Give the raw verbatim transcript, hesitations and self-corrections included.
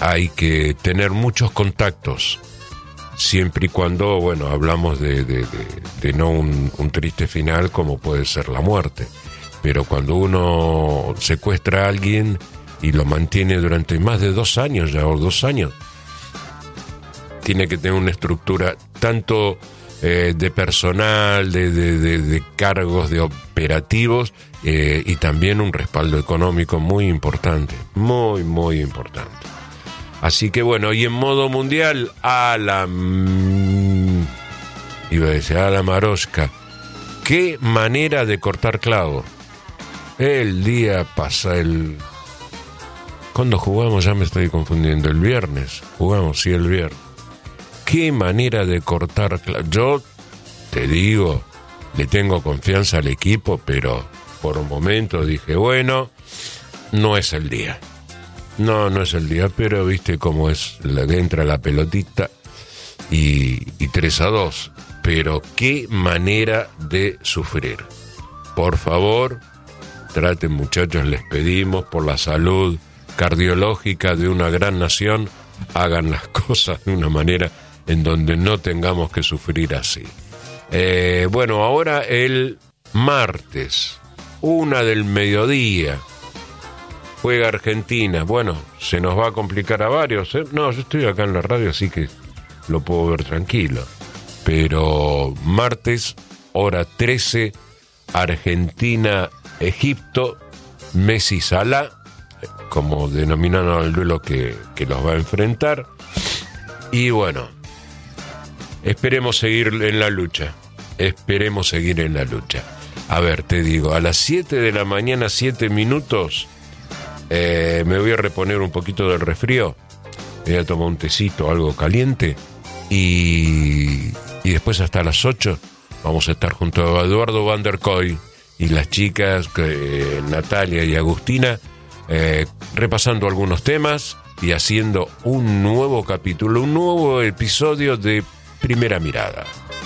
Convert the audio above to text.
hay que tener muchos contactos, siempre y cuando, bueno, hablamos de, de, de, de no un, un triste final como puede ser la muerte, pero cuando uno secuestra a alguien y lo mantiene durante más de dos años ya, o dos años, tiene que tener una estructura tanto eh, de personal, de, de, de, de cargos, de operativos, eh, y también un respaldo económico muy importante, muy, muy importante. Así que bueno, y en modo mundial, a la... Mmm, iba a decir, a la marosca. Qué manera de cortar clavo. El día pasa, el... ¿Cuándo jugamos? Ya me estoy confundiendo. El viernes. Jugamos, sí, el viernes. Qué manera de cortar clavo. Yo te digo, le tengo confianza al equipo, pero por un momento dije, bueno, no es el día. No, no es el día, pero viste cómo es, la que entra la pelotita y, y tres a dos. Pero qué manera de sufrir. Por favor, traten, muchachos, les pedimos, por la salud cardiológica de una gran nación, hagan las cosas de una manera en donde no tengamos que sufrir así. Eh, bueno, ahora el martes, una del mediodía, juega Argentina. Bueno, se nos va a complicar a varios, ¿eh? No, yo estoy acá en la radio, así que lo puedo ver tranquilo. Pero martes, hora trece, Argentina, Egipto, Messi, Salah, como denominaron el duelo que, que los va a enfrentar. Y bueno, esperemos seguir en la lucha. Esperemos seguir en la lucha. A ver, te digo, a las siete de la mañana, siete minutos... Eh, me voy a reponer un poquito del resfrío, voy a tomar un tecito, algo caliente, y, y después hasta las ocho vamos a estar junto a Eduardo Van der Koy y las chicas eh, Natalia y Agustina, eh, repasando algunos temas y haciendo un nuevo capítulo, un nuevo episodio de Primera Mirada.